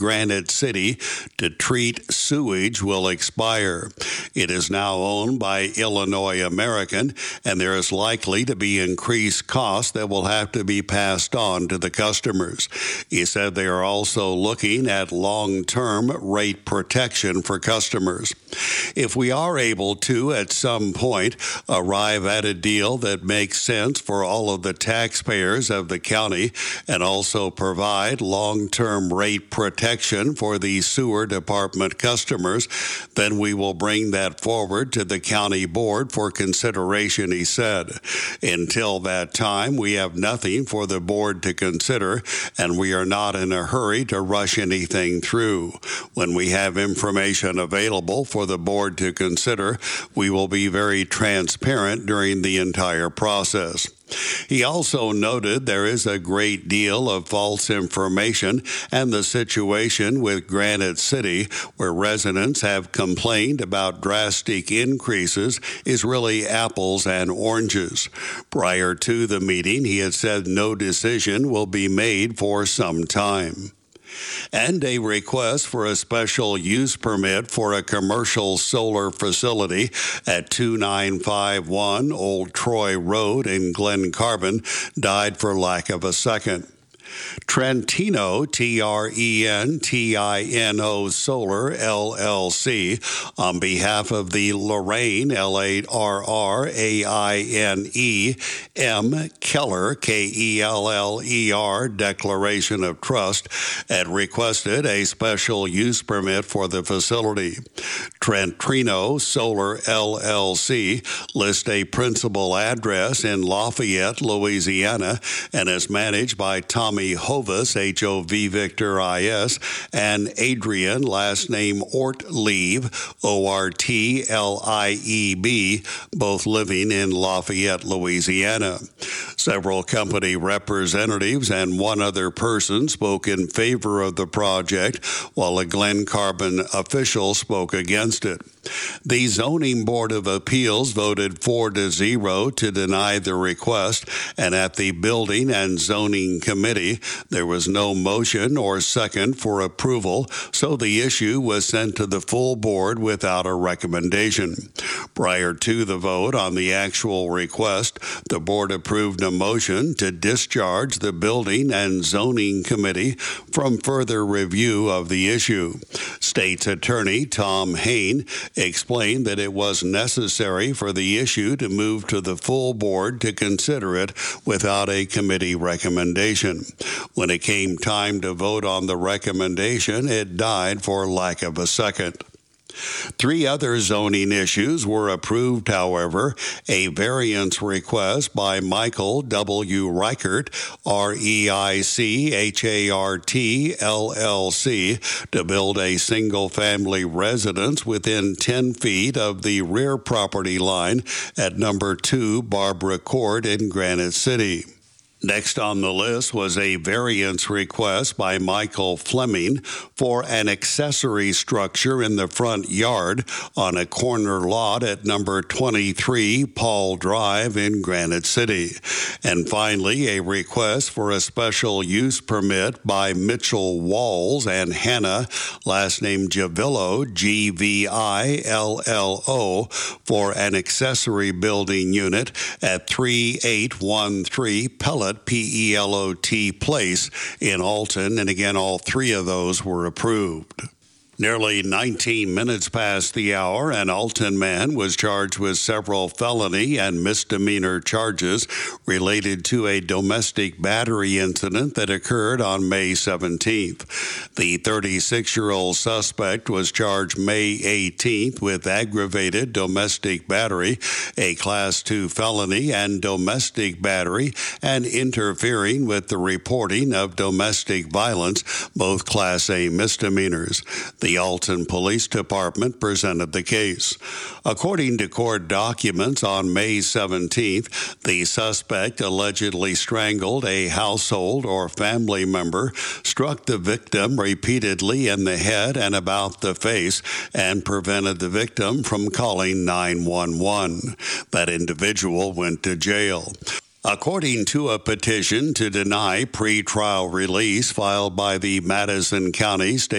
Granite City to treat sewage will expire. It is now owned by Illinois American, and there is likely to be increased costs that will have to be passed on to the customers. He said they are also looking at long-term rate protection for customers. If we are able to, at some point, arrive at a deal that makes sense for all of the taxpayers of the county and also provide long-term rate protection for the sewer department customers, then we will bring that forward to the county board for consideration, he said. Until that time, we have nothing for the board to consider, and we are not in a hurry to rush anything through. When we have information available for the board to consider, we will be very transparent during the entire process. He also noted there is a great deal of false information and the situation with Granite City, where residents have complained about drastic increases, is really apples and oranges. Prior to the meeting, he had said no decision will be made for some time. And a request for a special use permit for a commercial solar facility at 2951 Old Troy Road in Glen Carbon died for lack of a second. Trentino, Trentino Solar, LLC, on behalf of the Lorraine, LARRAINE, Keller, KELLER, Declaration of Trust, had requested a special use permit for the facility. Trentino Solar, LLC, lists a principal address in Lafayette, Louisiana, and is managed by Tommy Hovis, H-O-V Victor I-S, and Adrian, last name Ortlieb, O-R-T-L-I-E-B, both living in Lafayette, Louisiana. Several company representatives and one other person spoke in favor of the project, while a Glen Carbon official spoke against it. The Zoning Board of Appeals voted 4-0 to deny the request, and at the Building and Zoning Committee, there was no motion or second for approval, so the issue was sent to the full board without a recommendation. Prior to the vote on the actual request, the board approved a motion to discharge the Building and Zoning Committee from further review of the issue. State's Attorney Tom Hain explained that it was necessary for the issue to move to the full board to consider it without a committee recommendation. When it came time to vote on the recommendation, it died for lack of a second. 3 other zoning issues were approved, however. A variance request by Michael W. Reichert, R-E-I-C-H-A-R-T, LLC, to build a single-family residence within 10 feet of the rear property line at number 2 Barbara Court in Granite City. Next on the list was a variance request by Michael Fleming for an accessory structure in the front yard on a corner lot at number 23 Paul Drive in Granite City. And finally, a request for a special use permit by Mitchell Walls and Hannah, last name Javillo, G-V-I-L-L-O, for an accessory building unit at 3813 Pellet, P-E-L-O-T Place in Alton, and again, all 3 of those were approved. Nearly 19 minutes past the hour, an Alton man was charged with several felony and misdemeanor charges related to a domestic battery incident that occurred on May 17th. The 36-year-old suspect was charged May 18th with aggravated domestic battery, a Class 2 felony, and domestic battery, and interfering with the reporting of domestic violence, both Class A misdemeanors. The Alton Police Department presented the case. According to court documents, on May 17th, the suspect allegedly strangled a household or family member, struck the victim repeatedly in the head and about the face, and prevented the victim from calling 911. That individual went to jail. According to a petition to deny pretrial release filed by the Madison County State